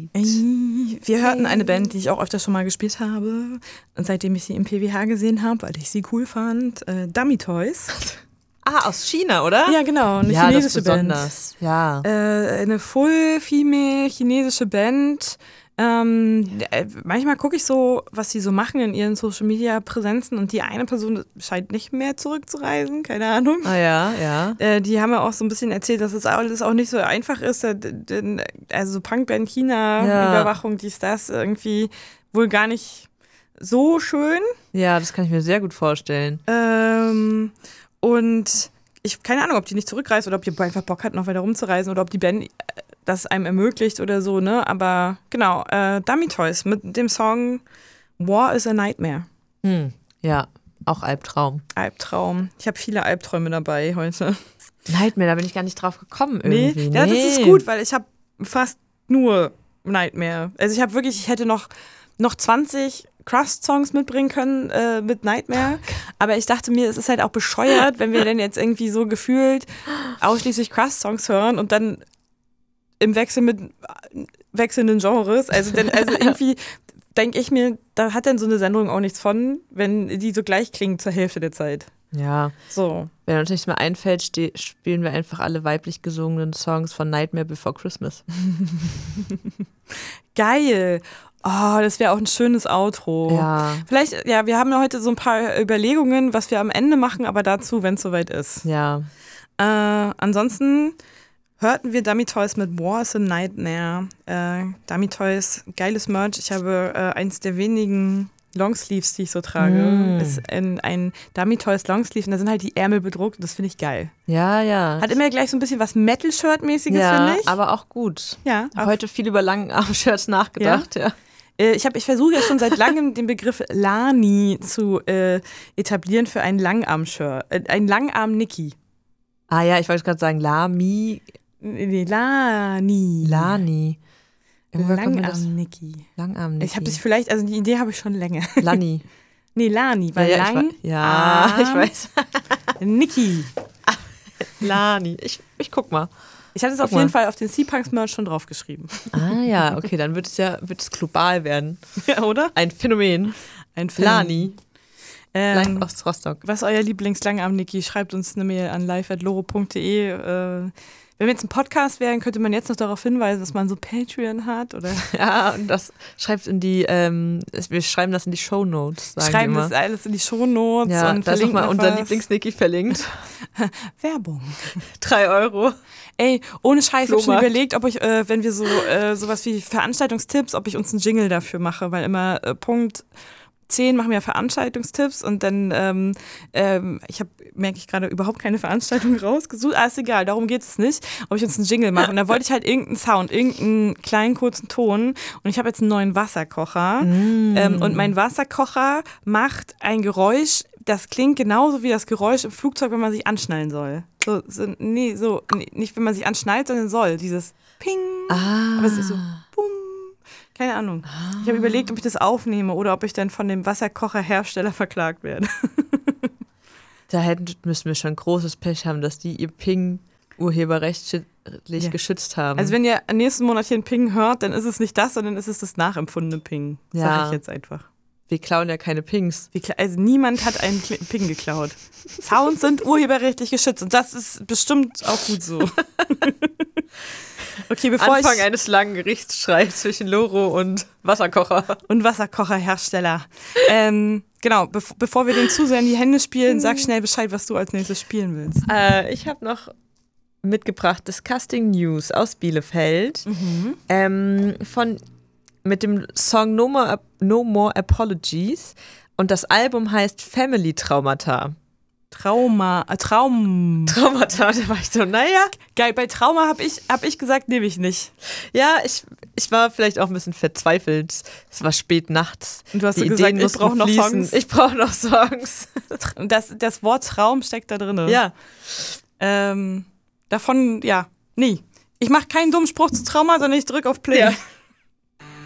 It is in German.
Wir hörten eine Band, die ich auch öfter schon mal gespielt habe, seitdem ich sie im PWH gesehen habe, weil ich sie cool fand. Dummy Toys. Aus China, oder? Ja, genau, eine ja, chinesische das ist Band. Ja. Eine full-female chinesische Band. Manchmal gucke ich so, was sie so machen in ihren Social-Media-Präsenzen und die eine Person scheint nicht mehr zurückzureisen, keine Ahnung. Ah ja. Die haben ja auch so ein bisschen erzählt, dass es alles auch nicht so einfach ist. Also Punkband China, Überwachung, das irgendwie wohl gar nicht so schön. Ja, das kann ich mir sehr gut vorstellen. Und keine Ahnung, ob die nicht zurückreist oder ob die einfach Bock hat, noch weiter rumzureisen oder ob die Band das einem ermöglicht oder so, ne? Aber genau, Dummy Toys mit dem Song War is a Nightmare. Ja, auch Albtraum. Ich habe viele Albträume dabei heute. Nightmare, da bin ich gar nicht drauf gekommen irgendwie. Ja, das ist gut, weil ich habe fast nur Nightmare. Also ich hätte noch 20 Crust-Songs mitbringen können mit Nightmare. Aber ich dachte mir, es ist halt auch bescheuert, wenn wir denn jetzt irgendwie so gefühlt ausschließlich Crust-Songs hören und dann im Wechsel mit wechselnden Genres. Also irgendwie denke ich mir, da hat dann so eine Sendung auch nichts von, wenn die so gleich klingen zur Hälfte der Zeit. Ja. So. Wenn uns nichts mehr einfällt, spielen wir einfach alle weiblich gesungenen Songs von Nightmare Before Christmas. Geil. Oh, das wäre auch ein schönes Outro. Ja. Vielleicht, wir haben ja heute so ein paar Überlegungen, was wir am Ende machen, aber dazu, wenn es soweit ist. Ja. Ansonsten hörten wir Dummy Toys mit War is a Nightmare. Dummy Toys, geiles Merch. Ich habe eins der wenigen Longsleeves, die ich so trage. Ist ein Dummy Toys Longsleeve und da sind halt die Ärmel bedruckt und das finde ich geil. Ja. Hat immer gleich so ein bisschen was Metal-Shirt-mäßiges, finde ich. Aber auch gut. Ja. Heute viel über Langarm-Shirts nachgedacht, ja. Ich versuche ja schon seit langem den Begriff Lani zu etablieren für ein Langarm-Shirt. Ein Langarm-Nicky. Ah ja, ich wollte gerade sagen Lani. Lani. Langarm-Nicky. Langarm-Nicky. Ich habe das vielleicht, also die Idee habe ich schon länger. Lani. Nee, Lani, weil ich weiß. Nicky. Lani. Ich guck mal. Ich hatte es auf jeden Fall auf den Sea-Punks-Merch schon draufgeschrieben. Ah ja, okay, dann wird es global werden. Ja, oder? Ein Phänomen. Lani. Live aus Rostock. Was ist euer Lieblingslangarm-Nicky? Schreibt uns eine Mail an live@loro.de. Wenn wir jetzt ein Podcast wären, könnte man jetzt noch darauf hinweisen, dass man so Patreon hat, oder? Ja, und das schreibt wir schreiben das in die Shownotes. Schreiben das alles in die Shownotes und da ist verlinken nochmal unser Lieblingsnicky verlinkt. Werbung. 3 €. Ey, ohne Scheiß, ich habe schon überlegt, ob ich, wenn wir sowas wie Veranstaltungstipps, ob ich uns einen Jingle dafür mache, weil immer Punkt 10 machen wir Veranstaltungstipps und dann merke ich gerade überhaupt keine Veranstaltung rausgesucht. Ist egal, darum geht es nicht, ob ich uns einen Jingle mache. Und da wollte ich halt irgendeinen Sound, irgendeinen kleinen, kurzen Ton. Und ich habe jetzt einen neuen Wasserkocher. Und mein Wasserkocher macht ein Geräusch, das klingt genauso wie das Geräusch im Flugzeug, wenn man sich anschnallen soll. Nicht wenn man sich anschnallt, sondern soll. Dieses Ping. Aber es ist so Bum. Keine Ahnung. Ich habe überlegt, ob ich das aufnehme oder ob ich dann von dem Wasserkocherhersteller verklagt werde. Müssen wir schon großes Pech haben, dass die ihr Ping urheberrechtlich geschützt haben. Also wenn ihr nächsten Monat hier ein Ping hört, dann ist es nicht das, sondern ist es das nachempfundene Ping. Sag ich jetzt einfach. Wir klauen ja keine Pings. Also niemand hat einen Ping geklaut. Sounds sind urheberrechtlich geschützt und das ist bestimmt auch gut so. Okay, Anfang eines langen Gerichtsstreits zwischen Loro und Wasserkocher. Und Wasserkocherhersteller. Genau, bevor wir den zu sehr in die Hände spielen, sag schnell Bescheid, was du als nächstes spielen willst. Ich habe noch mitgebracht Disgusting News aus Bielefeld. Mit dem Song No More Apologies. Und das Album heißt Family Traumata. Traumata, da war ich so, naja. Geil, bei Trauma hab ich gesagt, nehme ich nicht. Ja, ich war vielleicht auch ein bisschen verzweifelt. Es war spät nachts. Und du hast gesagt, ich brauche noch Songs. Ich brauche noch Songs. Das Wort Traum steckt da drin. Ja. Davon, nie. Ich mache keinen dummen Spruch zu Trauma, sondern ich drücke auf Play. Ja,